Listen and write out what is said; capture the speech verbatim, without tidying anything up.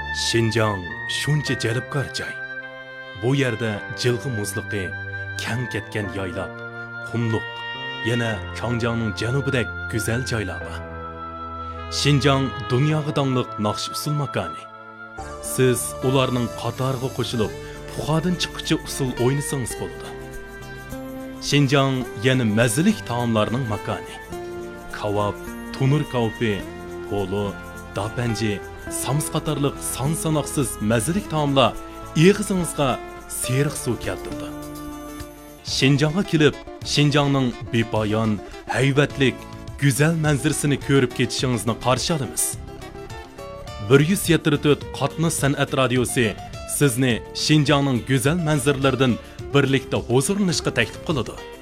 Şinjan shuncha jalbkor joy. Bu yerda jilg'i muzliqi, kang ketgan yoyloq, qumliq, yana Changjiangning janubidek go'zal joylar bor. Şinjan dunyoga dongliq naqsh usul makoni. Siz ularning qatoriga qo'shilib, puxadan chiqquchi usul o'ynasangiz bo'ladi. Şinjan yana mazalik taomlarning makoni. Kebab, tunur kavfi, polo, dapanji, sams qatorliq son sanoqsiz mazalik taomlar ig'izingizga seriq suv keltirdi. Şinjanga kelib, Şinjanning bepoyon, haybatlik, go'zal manzarasini ko'rib ketishingizni qarshi olamiz. bir yuz yetmish to'rt qatnaz san'at radiosi sizni Şinjanning go'zal manzaralaridan birlikda huzurlanishga taklif qiladi.